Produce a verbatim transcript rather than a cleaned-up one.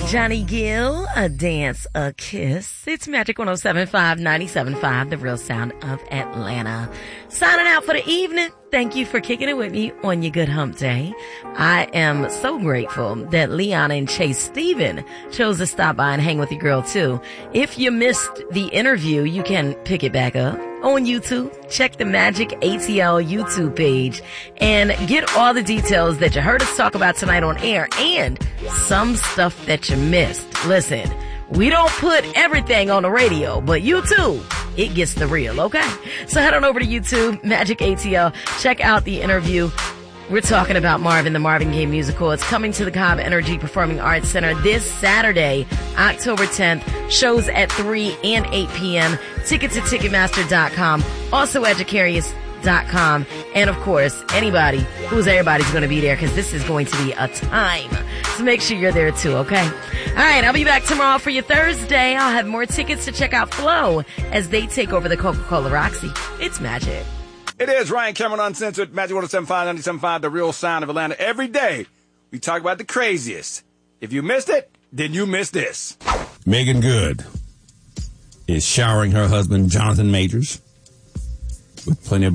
Johnny Gill, A Dance, A Kiss. It's Magic one oh seven point five, ninety-seven point five, the real sound of Atlanta. Signing out for the evening. Thank you for kicking it with me on your good hump day. I am so grateful that Leon and Chase Steven chose to stop by and hang with your girl too. If you missed the interview, you can pick it back up on YouTube. Check the Magic A T L YouTube page and get all the details that you heard us talk about tonight on air and some stuff that you missed. Listen, we don't put everything on the radio, but YouTube, it gets the real, okay? So head on over to YouTube, Magic A T L. Check out the interview. We're talking about Marvin, the Marvin Gaye musical. It's coming to the Cobb Energy Performing Arts Center this Saturday, October tenth. Shows at three and eight p.m. Tickets at Ticketmaster dot com. Also Educarius dot com. And of course, anybody who's everybody's going to be there because this is going to be a time. So make sure you're there too, okay? All right, I'll be back tomorrow for your Thursday. I'll have more tickets to check out Flow as they take over the Coca-Cola Roxy. It's magic. It is Ryan Cameron Uncensored, Magic one oh seven point five, ninety-seven point five, the real sound of Atlanta. Every day, we talk about the craziest. If you missed it, then you missed this. Megan Good is showering her husband, Jonathan Majors, with plenty of